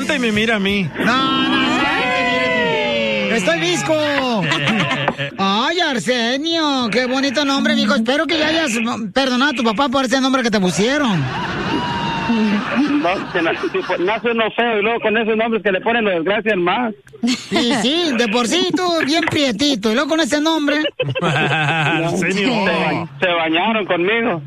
canta y me mira a mí. No. ¡Estoy visco! ¡Ay, Arsenio! ¡Qué bonito nombre, mijo! Espero que ya hayas perdonado a tu papá por ese nombre que te pusieron. No, nace uno feo y luego con esos nombres que le ponen lo desgracian más. Sí, de por sí tú bien prietito y luego con ese nombre. Se bañaron conmigo.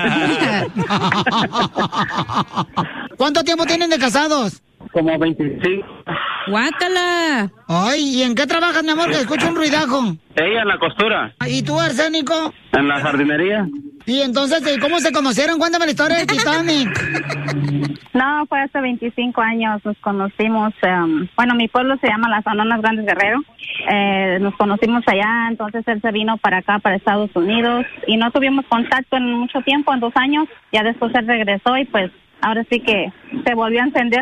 ¿Cuánto tiempo tienen de casados? Como 25. ¡Guácala! Ay, ¿y en qué trabajas, mi amor? Que escucho un ruidajo. Ella en la costura. ¿Y tú, Arsénico? En la jardinería. Y entonces, ¿cómo se conocieron? Cuéntame la historia de Titanic. No, fue hace 25 años, nos conocimos, mi pueblo se llama Las Anonas Grandes Guerrero, nos conocimos allá, entonces él se vino para acá, para Estados Unidos, y no tuvimos contacto en mucho tiempo, en 2 años, ya después él regresó y pues ahora sí que se volvió a encender.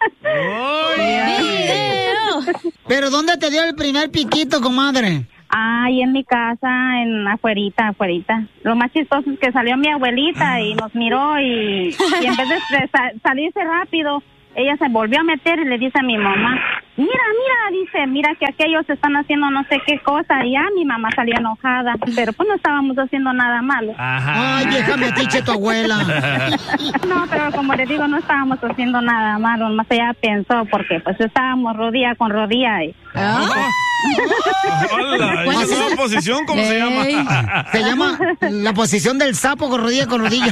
¿Pero dónde te dio el primer piquito, comadre? Ahí en mi casa, afuerita. Lo más chistoso es que salió mi abuelita y nos miró y en vez de salirse rápido, ella se volvió a meter y le dice a mi mamá, mira que aquellos están haciendo no sé qué cosa, y ya mi mamá salió enojada, pero pues no estábamos haciendo nada malo. Ajá. Ay, vieja metiche tu abuela. No, pero como le digo, no estábamos haciendo nada malo, más ella pensó, porque pues estábamos rodilla con rodilla y... Hola, ¿esa nueva posición cómo se llama? Se llama la posición del sapo con rodilla con rodilla.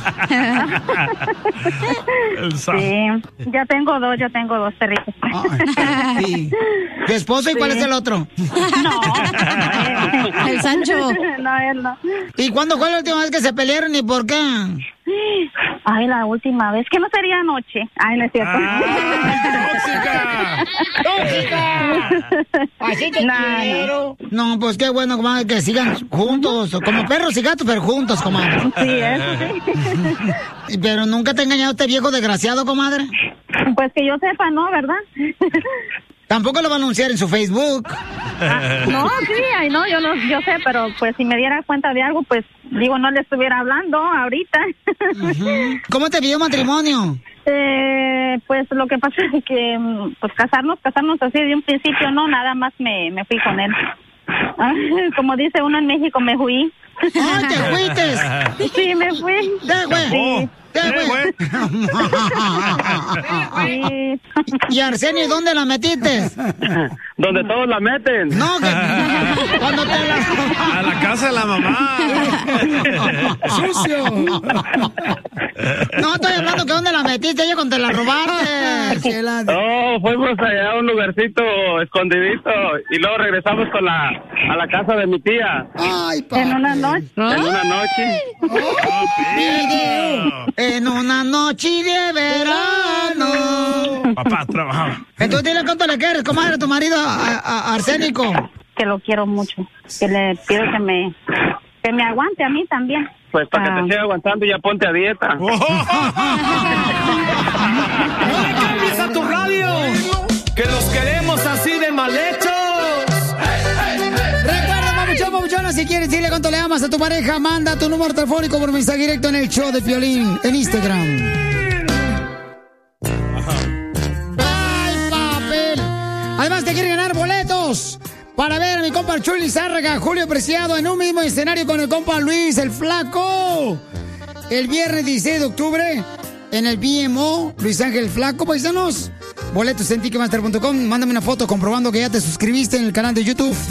El sapo. Sí, yo tengo dos perritos. Sí. ¿Tu esposo y cuál es el otro? No. El Sancho. No, él no. ¿Y cuándo fue la última vez que se pelearon y por qué? Ay, la última vez, que no sería anoche. Ay, no es cierto. ¡Tóxica! Así te quiero. No, pues qué bueno, comadre, que sigan juntos, como perros y gatos, pero juntos, comadre. Sí, eso sí. Pero nunca te ha engañado este viejo desgraciado, comadre. Pues que yo sepa, no, ¿verdad? Tampoco lo va a anunciar en su Facebook. No, sí, ay, no, yo sé, pero pues si me diera cuenta de algo, pues digo, no le estuviera hablando ahorita. ¿Cómo te pidió matrimonio? Pues lo que pasa es que pues casarnos así de un principio, no, nada más me fui con él. Como dice uno en México, me fui. ¡Ah, te fuiste! Sí, me fui. Sí. ¿Y Arsenio, dónde la metiste? Donde todos la meten. No, que cuando te la... A la casa de la mamá. ¡Sucio! No, estoy hablando que dónde la metiste, ella cuando te la robaste. No, fuimos allá a un lugarcito escondidito y luego regresamos a la casa de mi tía. Ay, papá. En una noche. En una noche. En una noche de verano. Papá trabajaba. Entonces dile cuánto le quieres, comadre, a tu marido, a Arsénico. Que lo quiero mucho. Que le pido que me aguante a mí también. Pues para que te siga aguantando ya ponte a dieta. ¡No le cambies a tu radio! ¡Que los queremos así de mal hechos! Recuerda, papuchona, si quieres decirle cuánto le amas a tu pareja, manda tu número telefónico por mensaje directo en el show de Piolín en Instagram. ¡Ay, papel! Además te quiere ganar boletos para ver a mi compa Chuy Lizárraga, Julio Preciado, en un mismo escenario con el compa Luis el Flaco. El viernes 16 de octubre en el BMO, Luis Ángel Flaco, paisanos. Boletos en Ticketmaster.com. Mándame una foto comprobando que ya te suscribiste en el canal de YouTube.